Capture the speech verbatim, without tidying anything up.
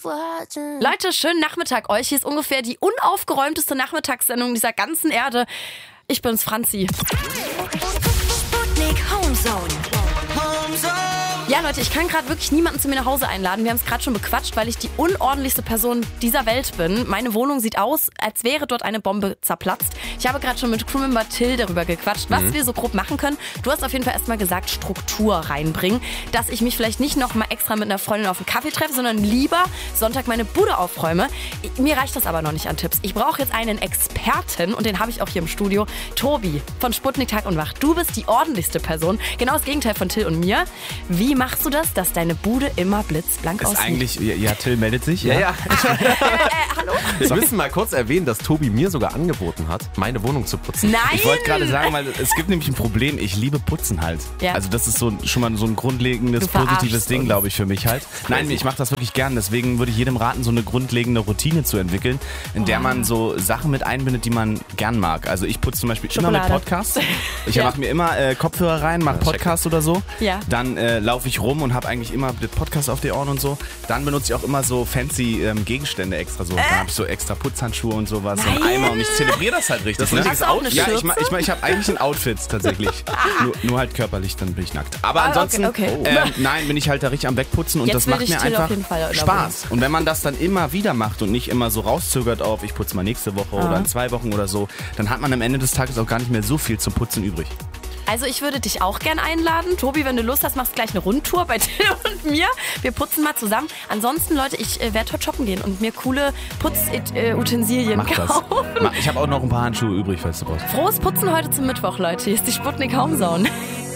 Leute, schönen Nachmittag euch. Hier ist ungefähr die unaufgeräumteste Nachmittagssendung dieser ganzen Erde. Ich bin's, Franzi. Sputnik Homezone. Ja, Leute, ich kann gerade wirklich niemanden zu mir nach Hause einladen. Wir haben es gerade schon bequatscht, weil ich die unordentlichste Person dieser Welt bin. Meine Wohnung sieht aus, als wäre dort eine Bombe zerplatzt. Ich habe gerade schon mit Crewmember Till darüber gequatscht, was mhm. wir so grob machen können. Du hast auf jeden Fall erstmal gesagt, Struktur reinbringen. Dass ich mich vielleicht nicht noch mal extra mit einer Freundin auf einen Kaffee treffe, sondern lieber Sonntag meine Bude aufräume. Mir reicht das aber noch nicht an Tipps. Ich brauche jetzt einen Experten und den habe ich auch hier im Studio. Tobi von Sputnik Tag und Wach. Du bist die ordentlichste Person. Genau das Gegenteil von Till und mir. Wie machst du das, dass deine Bude immer blitzblank aussieht? Ist eigentlich, ja, Till meldet sich. Ja, ja. äh, äh, hallo? Wir müssen mal kurz erwähnen, dass Tobi mir sogar angeboten hat, meine Wohnung zu putzen. Nein! Ich wollte gerade sagen, weil es gibt nämlich ein Problem. Ich liebe Putzen halt. Ja. Also das ist so schon mal so ein grundlegendes, positives Ding, glaube ich, für mich halt. Nein, ich mache das wirklich gern. Deswegen würde ich jedem raten, so eine grundlegende Routine zu entwickeln, in der man so Sachen mit einbindet, die man gern mag. Also ich putze zum Beispiel Schokolade. immer mit Podcasts. Ich Ja. mache mir immer äh, Kopfhörer rein, mache Podcasts oder so. Ja. Dann äh, laufe ich rum und habe eigentlich immer den Podcast auf die Ohren und so. Dann benutze ich auch immer so fancy ähm, Gegenstände extra so. Äh? Da habe ich so extra Putzhandschuhe und sowas, so ein Eimer und ich zelebriere das halt richtig. Das ist ne? ein richtiges Hast du auch eine Outfit. Ja, ich, Schürze? ma- ich, ma- ich habe eigentlich ein Outfit tatsächlich. nur, nur halt körperlich, dann bin ich nackt. Aber Ah, ansonsten, okay, okay. Ähm, nein, bin ich halt da richtig am Wegputzen und Jetzt das will macht ich mir Till einfach auf jeden Fall in der Spaß. Und wenn man das dann immer wieder macht und nicht immer so rauszögert auf, ich putze mal nächste Woche Ah. oder in zwei Wochen oder so, dann hat man am Ende des Tages auch gar nicht mehr so viel zum Putzen übrig. Also ich würde dich auch gern einladen. Tobi, wenn du Lust hast, machst gleich eine Rundtour bei Till und mir. Wir putzen mal zusammen. Ansonsten, Leute, ich äh, werde heute shoppen gehen und mir coole Putzutensilien Mach das. kaufen. Ma- Ich habe auch noch ein paar Handschuhe übrig, falls du brauchst. Frohes Putzen heute zum Mittwoch, Leute. Hier ist die Sputnik Homezone.